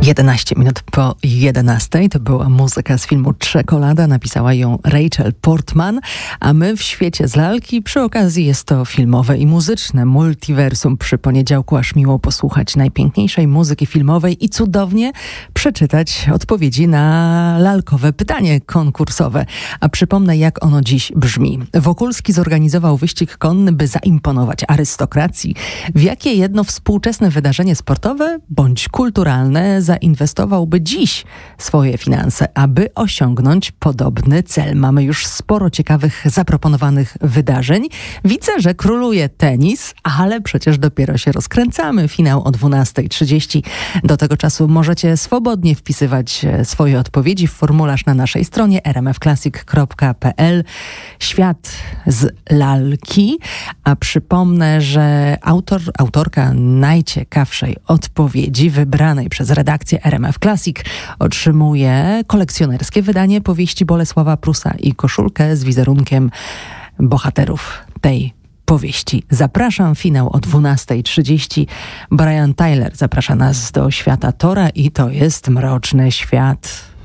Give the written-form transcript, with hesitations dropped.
11 minut po 11 to była muzyka z filmu Czekolada. Napisała ją Rachel Portman, a my w świecie z lalki. Przy okazji jest to filmowe i muzyczne multiversum. Przy poniedziałku aż miło posłuchać najpiękniejszej muzyki filmowej i cudownie przeczytać odpowiedzi na lalkowe pytanie konkursowe. A przypomnę, jak ono dziś brzmi. Wokulski zorganizował wyścig konny, by zaimponować arystokracji. W jakie jedno współczesne wydarzenie sportowe bądź kulturalne zainwestowałby dziś swoje finanse, aby osiągnąć podobny cel? Mamy już sporo ciekawych zaproponowanych wydarzeń. Widzę, że króluje tenis, ale przecież dopiero się rozkręcamy. Finał o 12:30. Do tego czasu możecie swobodnie wpisywać swoje odpowiedzi w formularz na naszej stronie rmfclassic.pl. Świat z lalki. A przypomnę, że autorka najciekawszej odpowiedzi wybranej przez redakcję RMF Classic otrzymuje kolekcjonerskie wydanie powieści Bolesława Prusa i koszulkę z wizerunkiem bohaterów tej powieści. Zapraszam, finał o 12:30. Brian Tyler zaprasza nas do świata Tora i to jest Mroczny Świat.